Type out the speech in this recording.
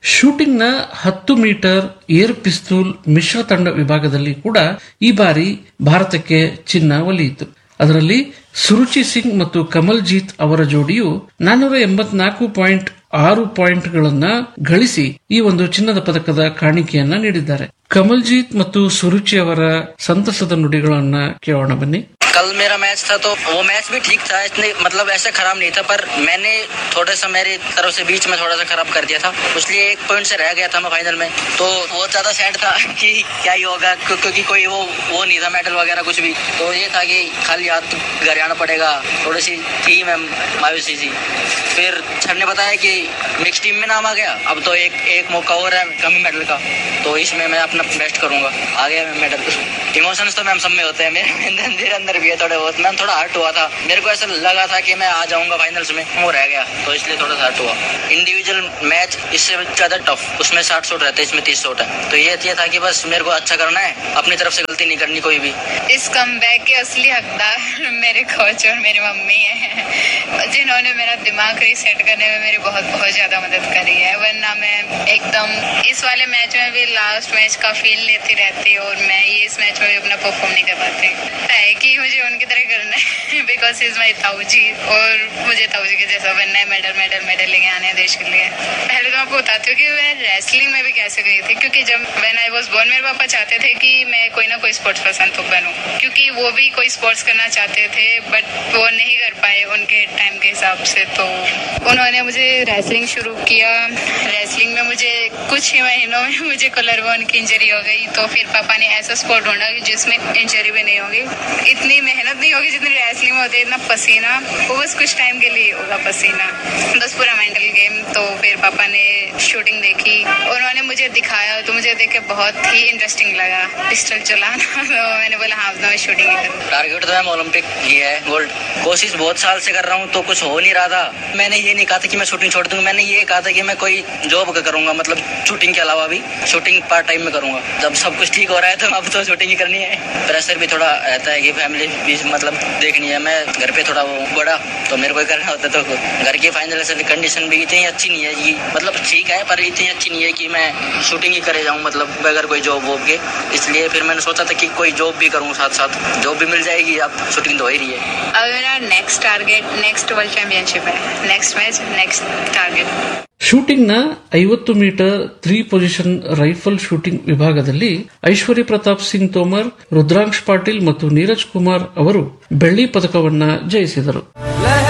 ಶೂಟಿಂಗ್ನ 10 metre air ಪಿಸ್ತೂಲ್ ಮಿಶ್ರ ತಂಡ ವಿಭಾಗದಲ್ಲಿ ಕೂಡ ಈ ಬಾರಿ ಭಾರತಕ್ಕೆ ಚಿನ್ನ ಒಲಿಯಿತು. ಅದರಲ್ಲಿ ಸುರುಚಿ ಸಿಂಗ್ ಮತ್ತು ಕಮಲ್ಜೀತ್ ಅವರ ಜೋಡಿಯು 484.6 ಪಾಯಿಂಟ್ಗಳನ್ನ ಗಳಿಸಿ ಈ ಒಂದು ಚಿನ್ನದ ಪದಕದ ಕಾಣಿಕೆಯನ್ನ ನೀಡಿದ್ದಾರೆ. ಕಮಲ್ಜೀತ್ ಮತ್ತು ಸುರುಚಿ ಅವರ ಸಂತಸದ ನುಡಿಗಳನ್ನ ಕೇಳೋಣ ಬನ್ನಿ. कल मेरा मैच था तो वो मैच भी ठीक था, इतने मतलब ऐसा खराब नहीं था, पर मैंने थोड़ा सा मेरी तरफ से बीच में थोड़ा सा खराब कर दिया था, इसलिए 1 पॉइंट से रह गया था मैं फाइनल में. तो बहुत ज्यादा सैड था कि क्या ही होगा, क्योंकि कोई वो नहीं था मेडल वगैरह कुछ भी. तो ये था कि खाली हाथ घर आना पड़ेगा, थोड़ी सी थी मैं मायूसी सी. फिर सर ने बताया कि मिक्स टीम में नाम आ गया, अब तो एक मौका और है कमी मेडल का, तो इसमें मैं अपना बेस्ट करूंगा. आ गया मैं मेडल. इमोशंस तो मैम सब में होते हैं, मेरे अंदर भी है थोड़े बहुत. मैम थोड़ा हर्ट हुआ था, मेरे को ऐसा लगा था कि मैं आ जाऊंगा फाइनल्स में, वो रह गया, तो इसलिए थोड़ा सा हर्ट हुआ. इंडिविजुअल मैच इससे ज्यादा टफ, उसमें 60 शॉट रहते हैं, इसमें 30 शॉट है. तो ये था कि बस मेरे को अच्छा करना है, अपनी तरफ से गलती नहीं करनी कोई भी. इस कमबैक के असली हकदार मेरे कोच और मेरी मम्मी है, जिन्होंने मेरा दिमाग रीसेट करने में मेरी बहुत ज्यादा मदद करी है. वरना मैं एकदम इस वाले मैच में भी लास्ट मैच का फील लेती रहती और मैं ये इस मैच में भी अपना परफॉर्म नहीं कर पाती है कि मुझे उनकी तरह करना है बिकॉज इज माई ताऊजी, और मुझे ताऊजी के जैसा बनना है. मेडल लेके आने हैं देश के लिए. पहले तो आपको बताती हूँ कि मैं रेसलिंग में भी कैसे गई थी, क्योंकि जब व्हेन आई वाज बोर्न मेरे पापा चाहते थे कि मैं कोई ना कोई स्पोर्ट्स पर्सन तो बनूं, क्योंकि वो भी कोई स्पोर्ट्स करना चाहते थे बट वो नहीं कर पाए उनके टाइम के हिसाब से. तो उन्होंने मुझे रेसलिंग शुरू किया. रेसलिंग में मुझे कुछ ही महीनों में मुझे कॉलर बोन की इंजरी हो गई. तो फिर पापा ने ऐसा स्पोर्ट ढूंढा जिसमें इंजरी भी नहीं होगी, इतनी मेहनत नहीं होगी जितनी रेसलिंग में होती है, इतना पसीना, वो बस कुछ टाइम के लिए होगा पसीना, बस पूरा मेंटल गेम. तो फिर पापा ने शूटिंग देखी, उन्होंने मुझे दिखाया, तो मुझे देख के बहुत ही इंटरेस्टिंग लगा पिस्टल चलाना. तो मैंने बोला हाँ मैं शूटिंग ही करूँ. टारगेट तो मैं ओलंपिक ही है, गोल्ड. कोशिश बहुत साल से कर रहा हूँ, तो कुछ हो नहीं रहा था. मैंने ये नहीं कहा था कि मैं शूटिंग छोड़ दूंगा, मैंने ये कहा था कि मैं कोई जॉब करूंगा, मतलब शूटिंग के अलावा भी शूटिंग पार्ट टाइम में करूंगा. जब सब कुछ ठीक हो रहा है तो अब तो शूटिंग ही करनी है. प्रेशर भी थोड़ा रहता है कि फैमिली भी मतलब देखनी है. मैं घर पे थोड़ा वो बड़ा, तो मेरे को ही करना होता है. तो घर की फाइनेंशियल कंडीशन भी इतनी अच्छी नहीं है, ये मतलब ठीक है पर इतनी अच्छी नहीं है कि मैं शूटिंग ही करे जाऊँ, मतलब बगैर कोई जॉब वॉब के. इसलिए फिर मैंने सोचा था कि कोई जॉब भी करूँ, साथ साथ जॉब भी मिल जाएगी, अब शूटिंग तो हो ही रही है. अब मेरा next target next world championship है. Next match next target. ಶೂಟಿಂಗ್ನ 50 metre 3 position rifle shooting ವಿಭಾಗದಲ್ಲಿ ಐಶ್ವರ್ಯ ಪ್ರತಾಪ್ ಸಿಂಗ್ ತೋಮರ್, ರುದ್ರಾಂಶ್ ಪಾಟೀಲ್ ಮತ್ತು ನೀರಜ್ ಕುಮಾರ್ ಅವರು ಬೆಳ್ಳಿ ಪದಕವನ್ನ ಜಯಿಸಿದರು.